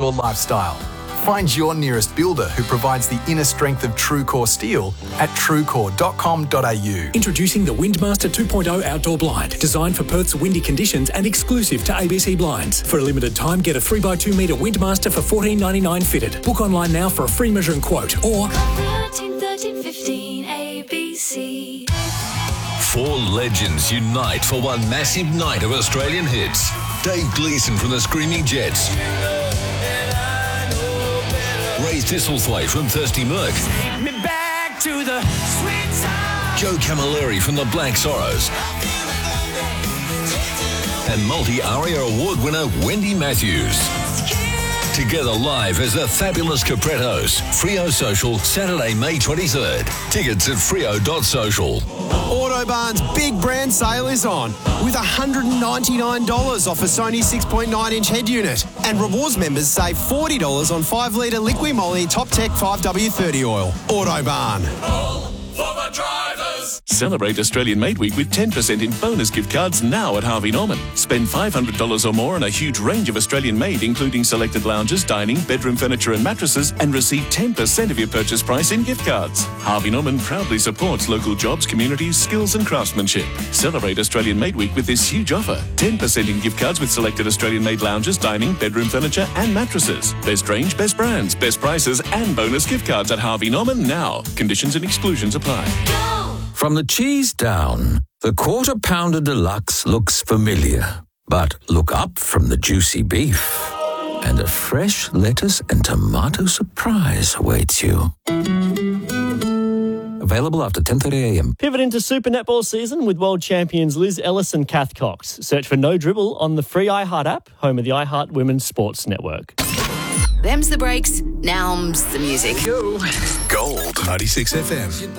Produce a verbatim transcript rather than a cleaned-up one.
your lifestyle. Find your nearest builder who provides the inner strength of TrueCore steel at truecore dot com dot a u. Introducing the Windmaster two point oh Outdoor Blind, designed for Perth's windy conditions and exclusive to A B C Blinds. For a limited time, get a three by two metre Windmaster for fourteen ninety-nine fitted. Book online now for a free measuring quote or thirteen, thirteen, fifteen A B C. Four legends unite for one massive night of Australian hits. Dave Gleeson from the Screaming Jets. Ray Thistlethwaite from Thirsty Merc. Take me back to the sweet time. Joe Camilleri from the Black Sorrows. And multi-ARIA award winner Wendy Matthews. Together live as the fabulous Caprettos. Freo Social, Saturday, May twenty-third. Tickets at freo dot social. Autobarn's big brand sale is on with one hundred ninety-nine dollars off a Sony six point nine inch head unit. And rewards members save forty dollars on five litre Liqui Moly Top Tech five W thirty oil. Autobarn. For the drivers. Celebrate Australian Made Week with ten percent in bonus gift cards now at Harvey Norman. Spend five hundred dollars or more on a huge range of Australian made, including selected lounges, dining, bedroom furniture and mattresses, and receive ten percent of your purchase price in gift cards. Harvey Norman proudly supports local jobs, communities, skills and craftsmanship. Celebrate Australian Made Week with this huge offer. ten percent in gift cards with selected Australian made lounges, dining, bedroom furniture and mattresses. Best range, best brands, best prices and bonus gift cards at Harvey Norman now. Conditions and exclusions apply. From the cheese down, the Quarter Pounder Deluxe looks familiar. But look up from the juicy beef, and a fresh lettuce and tomato surprise awaits you. Available after ten thirty a m. Pivot into Super Netball season with world champions Liz Ellis and Kath Cox. Search for No Dribble on the free iHeart app, home of the iHeart Women's Sports Network. Them's the breaks, now's the music. Gold ninety-six F M.